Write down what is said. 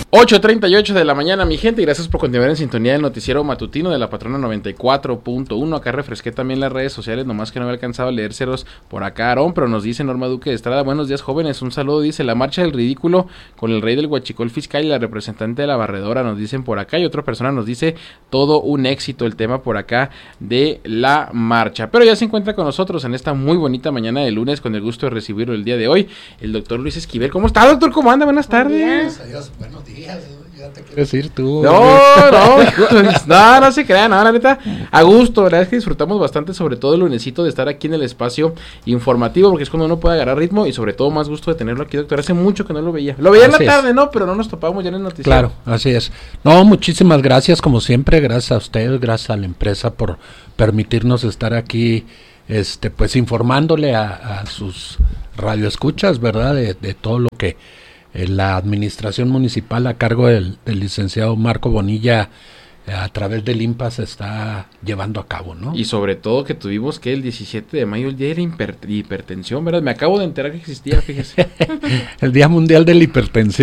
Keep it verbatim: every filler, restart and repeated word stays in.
ocho treinta y ocho de la mañana, mi gente, y gracias por continuar en sintonía del noticiero matutino de la Patrona noventa y cuatro punto uno. Acá refresqué también las redes sociales, nomás que no había alcanzado a leérselos por acá, Aarón, pero nos dice Norma Duque de Estrada: buenos días, jóvenes, un saludo. Dice: la marcha del ridículo con el rey del huachicol fiscal y la representante de la barredora, nos dicen por acá, y otra persona nos dice: todo un éxito el tema por acá de la marcha. Pero ya se encuentra con nosotros en esta muy bonita mañana de lunes, con el gusto de recibirlo el día de hoy, el doctor Luis Esquivel. ¿Cómo está, doctor? ¿Cómo anda? Buenas tardes. Adiós, buenos días. Ya te quieres ir tú. No, no, no, no se crean, no, la neta, a gusto. La verdad es que disfrutamos bastante, sobre todo el lunesito, de estar aquí en el espacio informativo, porque es cuando uno puede agarrar ritmo y sobre todo más gusto de tenerlo aquí, doctor. Hace mucho que no lo veía. Lo veía en la tarde, ¿no? Pero no nos topábamos ya en el noticiero. Claro, así es. No, muchísimas gracias, como siempre, gracias a ustedes, gracias a la empresa por permitirnos estar aquí, este, pues informándole a, a sus radioescuchas, ¿verdad? De, de todo lo que la administración municipal a cargo del, del licenciado Marco Bonilla a través del IMPA se está llevando a cabo, ¿no? Y sobre todo que tuvimos que el diecisiete de mayo, el día de la hiper, hipertensión, ¿verdad? Me acabo de enterar que existía, fíjese. El Día Mundial de la Hipertensión.